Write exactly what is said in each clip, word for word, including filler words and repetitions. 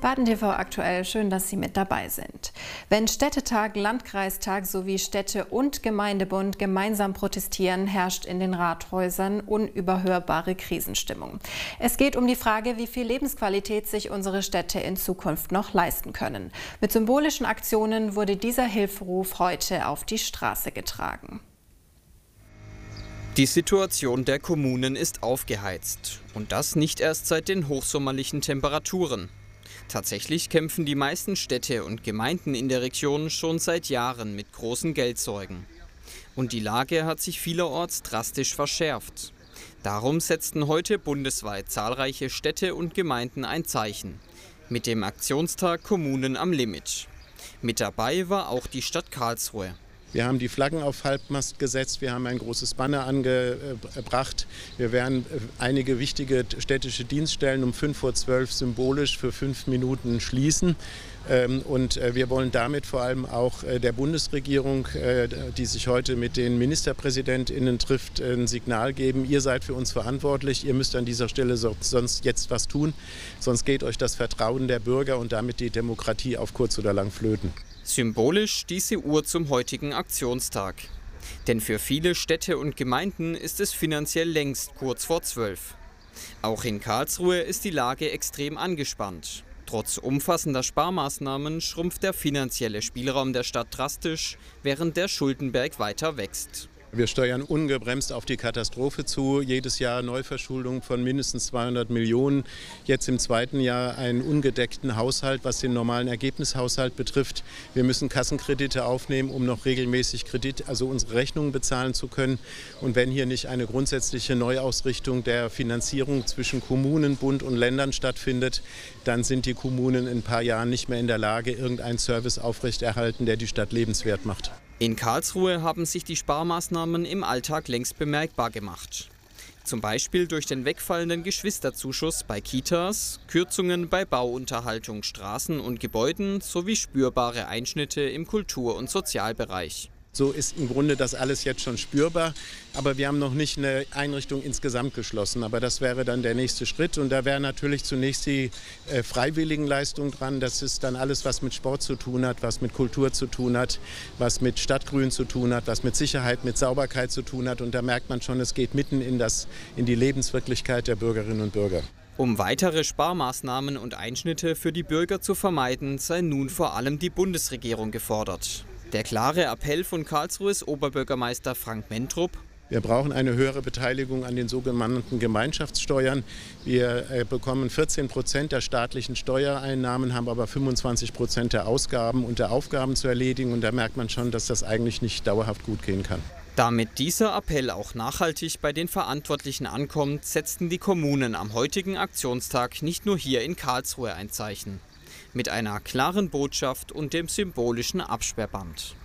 Baden T V aktuell, schön, dass Sie mit dabei sind. Wenn Städtetag, Landkreistag sowie Städte- und Gemeindebund gemeinsam protestieren, herrscht in den Rathäusern unüberhörbare Krisenstimmung. Es geht um die Frage, wie viel Lebensqualität sich unsere Städte in Zukunft noch leisten können. Mit symbolischen Aktionen wurde dieser Hilferuf heute auf die Straße getragen. Die Situation der Kommunen ist aufgeheizt. Und das nicht erst seit den hochsommerlichen Temperaturen. Tatsächlich kämpfen die meisten Städte und Gemeinden in der Region schon seit Jahren mit großen Geldsorgen. Und die Lage hat sich vielerorts drastisch verschärft. Darum setzten heute bundesweit zahlreiche Städte und Gemeinden ein Zeichen. Mit dem Aktionstag Kommunen am Limit. Mit dabei war auch die Stadt Karlsruhe. Wir haben die Flaggen auf Halbmast gesetzt, wir haben ein großes Banner angebracht. Wir werden einige wichtige städtische Dienststellen um fünf vor zwölf symbolisch für fünf Minuten schließen. Und wir wollen damit vor allem auch der Bundesregierung, die sich heute mit den MinisterpräsidentInnen trifft, ein Signal geben. Ihr seid für uns verantwortlich, ihr müsst an dieser Stelle sonst jetzt was tun, sonst geht euch das Vertrauen der Bürger und damit die Demokratie auf kurz oder lang flöten. Symbolisch diese Uhr zum heutigen Aktionstag. Denn für viele Städte und Gemeinden ist es finanziell längst kurz vor zwölf. Auch in Karlsruhe ist die Lage extrem angespannt. Trotz umfassender Sparmaßnahmen schrumpft der finanzielle Spielraum der Stadt drastisch, während der Schuldenberg weiter wächst. Wir steuern ungebremst auf die Katastrophe zu. Jedes Jahr Neuverschuldung von mindestens zweihundert Millionen. Jetzt im zweiten Jahr einen ungedeckten Haushalt, was den normalen Ergebnishaushalt betrifft. Wir müssen Kassenkredite aufnehmen, um noch regelmäßig Kredit, also unsere Rechnungen bezahlen zu können. Und wenn hier nicht eine grundsätzliche Neuausrichtung der Finanzierung zwischen Kommunen, Bund und Ländern stattfindet, dann sind die Kommunen in ein paar Jahren nicht mehr in der Lage, irgendeinen Service aufrechterhalten, der die Stadt lebenswert macht. In Karlsruhe haben sich die Sparmaßnahmen im Alltag längst bemerkbar gemacht. Zum Beispiel durch den wegfallenden Geschwisterzuschuss bei Kitas, Kürzungen bei Bauunterhaltung, Straßen und Gebäuden sowie spürbare Einschnitte im Kultur- und Sozialbereich. So ist im Grunde das alles jetzt schon spürbar, aber wir haben noch nicht eine Einrichtung insgesamt geschlossen. Aber das wäre dann der nächste Schritt und da wäre natürlich zunächst die äh, Freiwilligenleistung dran. Das ist dann alles, was mit Sport zu tun hat, was mit Kultur zu tun hat, was mit Stadtgrün zu tun hat, was mit Sicherheit, mit Sauberkeit zu tun hat. Und da merkt man schon, es geht mitten in, das, in die Lebenswirklichkeit der Bürgerinnen und Bürger. Um weitere Sparmaßnahmen und Einschnitte für die Bürger zu vermeiden, sei nun vor allem die Bundesregierung gefordert. Der klare Appell von Karlsruhes Oberbürgermeister Frank Mentrup: Wir brauchen eine höhere Beteiligung an den sogenannten Gemeinschaftssteuern. Wir äh, bekommen vierzehn Prozent der staatlichen Steuereinnahmen, haben aber fünfundzwanzig Prozent der Ausgaben und der Aufgaben zu erledigen. Und da merkt man schon, dass das eigentlich nicht dauerhaft gut gehen kann. Damit dieser Appell auch nachhaltig bei den Verantwortlichen ankommt, setzten die Kommunen am heutigen Aktionstag nicht nur hier in Karlsruhe ein Zeichen. Mit einer klaren Botschaft und dem symbolischen Absperrband.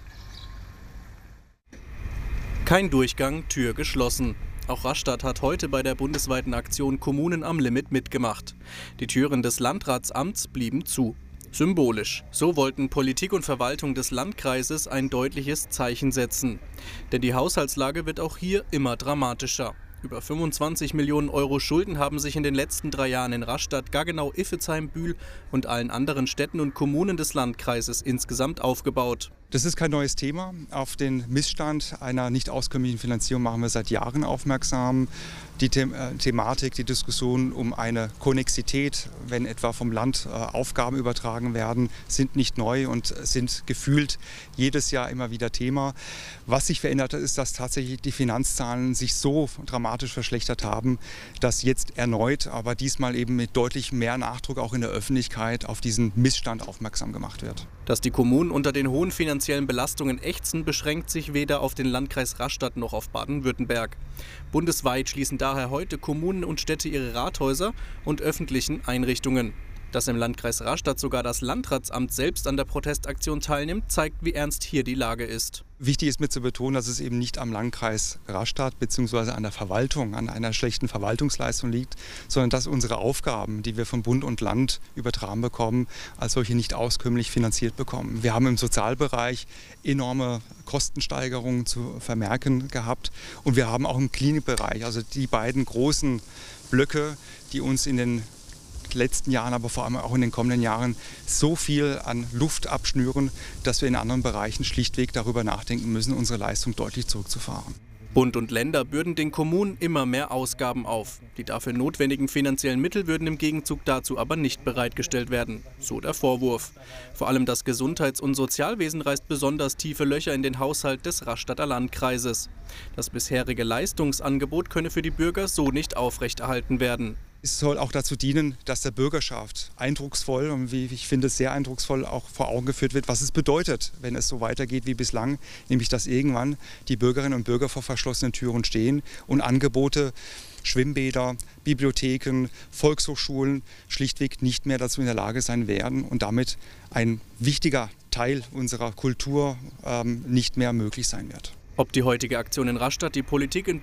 Kein Durchgang, Tür geschlossen. Auch Rastatt hat heute bei der bundesweiten Aktion Kommunen am Limit mitgemacht. Die Türen des Landratsamts blieben zu. Symbolisch. So wollten Politik und Verwaltung des Landkreises ein deutliches Zeichen setzen. Denn die Haushaltslage wird auch hier immer dramatischer. Über fünfundzwanzig Millionen Euro Schulden haben sich in den letzten drei Jahren in Rastatt, Gaggenau, Iffezheim, Bühl und allen anderen Städten und Kommunen des Landkreises insgesamt aufgebaut. Das ist kein neues Thema. Auf den Missstand einer nicht auskömmlichen Finanzierung machen wir seit Jahren aufmerksam. Die The- äh, Thematik, die Diskussion um eine Konnexität, wenn etwa vom Land äh, Aufgaben übertragen werden, sind nicht neu und sind gefühlt jedes Jahr immer wieder Thema. Was sich verändert hat, ist, dass tatsächlich die Finanzzahlen sich so dramatisch verschlechtert haben, dass jetzt erneut, aber diesmal eben mit deutlich mehr Nachdruck auch in der Öffentlichkeit auf diesen Missstand aufmerksam gemacht wird. Dass die Kommunen unter den hohen finanziellen Belastungen ächzen, beschränkt sich weder auf den Landkreis Rastatt noch auf Baden-Württemberg. Bundesweit schließen daher heute Kommunen und Städte ihre Rathäuser und öffentlichen Einrichtungen. Dass im Landkreis Rastatt sogar das Landratsamt selbst an der Protestaktion teilnimmt, zeigt, wie ernst hier die Lage ist. Wichtig ist mir zu betonen, dass es eben nicht am Landkreis Rastatt bzw. an der Verwaltung, an einer schlechten Verwaltungsleistung liegt, sondern dass unsere Aufgaben, die wir von Bund und Land übertragen bekommen, als solche nicht auskömmlich finanziert bekommen. Wir haben im Sozialbereich enorme Kostensteigerungen zu vermerken gehabt und wir haben auch im Klinikbereich, also die beiden großen Blöcke, die uns in den letzten Jahren, aber vor allem auch in den kommenden Jahren so viel an Luft abschnüren, dass wir in anderen Bereichen schlichtweg darüber nachdenken müssen, unsere Leistung deutlich zurückzufahren. Bund und Länder bürden den Kommunen immer mehr Ausgaben auf. Die dafür notwendigen finanziellen Mittel würden im Gegenzug dazu aber nicht bereitgestellt werden. So der Vorwurf. Vor allem das Gesundheits- und Sozialwesen reißt besonders tiefe Löcher in den Haushalt des Rastatter Landkreises. Das bisherige Leistungsangebot könne für die Bürger so nicht aufrechterhalten werden. Es soll auch dazu dienen, dass der Bürgerschaft eindrucksvoll und wie ich finde sehr eindrucksvoll auch vor Augen geführt wird, was es bedeutet, wenn es so weitergeht wie bislang, nämlich dass irgendwann die Bürgerinnen und Bürger vor verschlossenen Türen stehen und Angebote, Schwimmbäder, Bibliotheken, Volkshochschulen schlichtweg nicht mehr dazu in der Lage sein werden und damit ein wichtiger Teil unserer Kultur ähm, nicht mehr möglich sein wird. Ob die heutige Aktion in Rastatt die Politik in